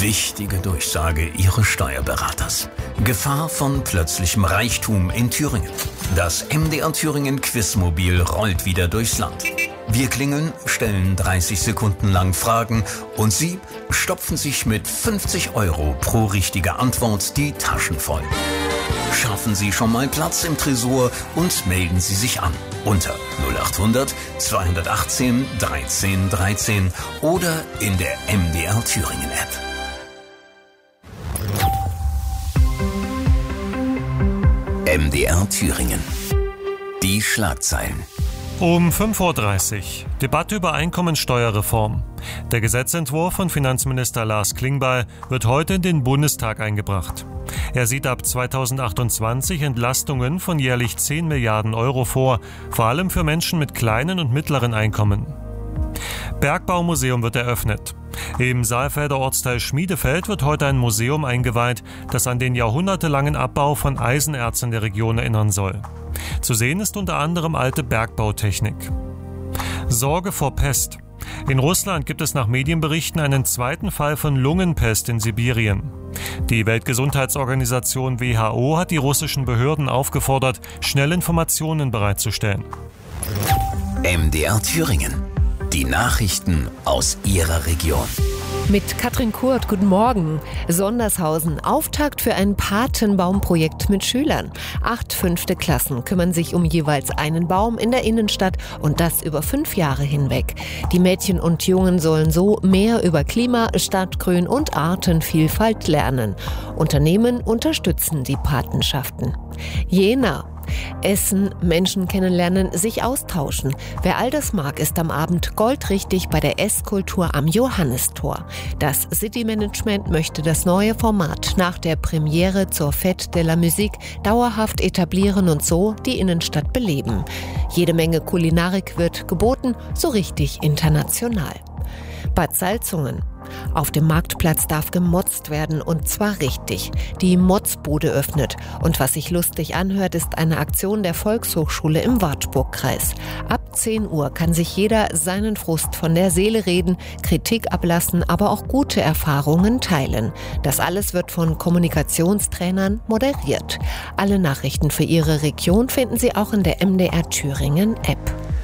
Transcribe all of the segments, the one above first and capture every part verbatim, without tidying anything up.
Wichtige Durchsage Ihres Steuerberaters. Gefahr von plötzlichem Reichtum in Thüringen. Das M D R Thüringen Quizmobil rollt wieder durchs Land. Wir klingeln, stellen dreißig Sekunden lang Fragen und Sie stopfen sich mit fünfzig Euro pro richtige Antwort die Taschen voll. Schaffen Sie schon mal Platz im Tresor und melden Sie sich an unter null acht hundert zweihundertachtzehn dreizehn dreizehn oder in der M D R Thüringen App. M D R Thüringen. Die Schlagzeilen. Um fünf Uhr dreißig. Debatte über Einkommensteuerreform. Der Gesetzentwurf von Finanzminister Lars Klingbeil wird heute in den Bundestag eingebracht. Er sieht ab zweitausendachtundzwanzig Entlastungen von jährlich zehn Milliarden Euro vor, vor allem für Menschen mit kleinen und mittleren Einkommen. Bergbaumuseum wird eröffnet. Im Saalfelder Ortsteil Schmiedefeld wird heute ein Museum eingeweiht, das an den jahrhundertelangen Abbau von Eisenerz in der Region erinnern soll. Zu sehen ist unter anderem alte Bergbautechnik. Sorge vor Pest. In Russland gibt es nach Medienberichten einen zweiten Fall von Lungenpest in Sibirien. Die Weltgesundheitsorganisation W H O hat die russischen Behörden aufgefordert, schnell Informationen bereitzustellen. M D R Thüringen. Die Nachrichten aus Ihrer Region. Mit Katrin Kurt, guten Morgen. Sondershausen, Auftakt für ein Patenbaumprojekt mit Schülern. Acht fünfte Klassen kümmern sich um jeweils einen Baum in der Innenstadt und das über fünf Jahre hinweg. Die Mädchen und Jungen sollen so mehr über Klima, Stadtgrün und Artenvielfalt lernen. Unternehmen unterstützen die Patenschaften. Jena. Essen, Menschen kennenlernen, sich austauschen. Wer all das mag, ist am Abend goldrichtig bei der Esskultur am Johannistor. Das City Management möchte das neue Format nach der Premiere zur Fête de la Musique dauerhaft etablieren und so die Innenstadt beleben. Jede Menge Kulinarik wird geboten, so richtig international. Bad Salzungen. Auf dem Marktplatz darf gemotzt werden und zwar richtig. Die Motzbude öffnet. Und was sich lustig anhört, ist eine Aktion der Volkshochschule im Wartburgkreis. Ab zehn Uhr kann sich jeder seinen Frust von der Seele reden, Kritik ablassen, aber auch gute Erfahrungen teilen. Das alles wird von Kommunikationstrainern moderiert. Alle Nachrichten für Ihre Region finden Sie auch in der M D R Thüringen App.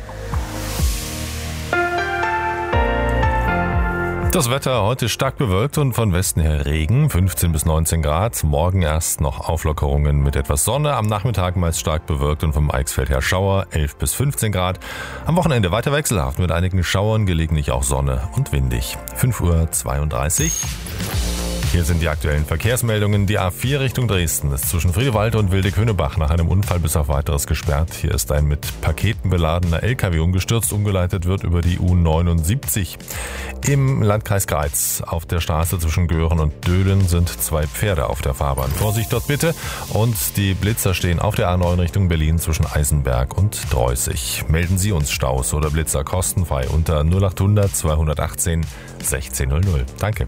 Das Wetter heute stark bewölkt und von Westen her Regen, fünfzehn bis neunzehn Grad. Morgen erst noch Auflockerungen mit etwas Sonne. Am Nachmittag meist stark bewölkt und vom Eichsfeld her Schauer, elf bis fünfzehn Grad. Am Wochenende weiter wechselhaft mit einigen Schauern, gelegentlich auch Sonne und windig. fünf Uhr zweiunddreißig. Hier sind die aktuellen Verkehrsmeldungen. Die A vier Richtung Dresden ist zwischen Friedewald und Wildeköhnebach nach einem Unfall bis auf weiteres gesperrt. Hier ist ein mit Paketen beladener L K W umgestürzt. Umgeleitet wird über die U neunundsiebzig. Im Landkreis Greiz auf der Straße zwischen Göhren und Döhlen sind zwei Pferde auf der Fahrbahn. Vorsicht dort bitte. Und die Blitzer stehen auf der A neun Richtung Berlin zwischen Eisenberg und Dreußig. Melden Sie uns Staus oder Blitzer kostenfrei unter null acht hundert zweihundertachtzehn sechzehn null null. Danke.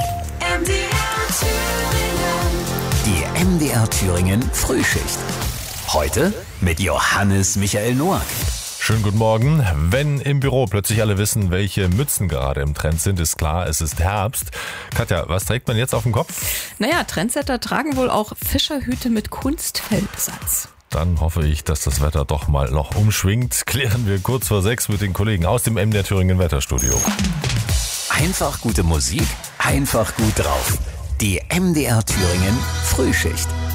Die M D R Thüringen Frühschicht. Heute mit Johannes Michael Noack. Schönen guten Morgen. Wenn im Büro plötzlich alle wissen, welche Mützen gerade im Trend sind, ist klar, es ist Herbst. Katja, was trägt man jetzt auf dem Kopf? Naja, Trendsetter tragen wohl auch Fischerhüte mit Kunstfellbesatz. Dann hoffe ich, dass das Wetter doch mal noch umschwingt. Klären wir kurz vor sechs mit den Kollegen aus dem M D R Thüringen Wetterstudio. Einfach gute Musik, einfach gut drauf. Die M D R Thüringen Frühschicht.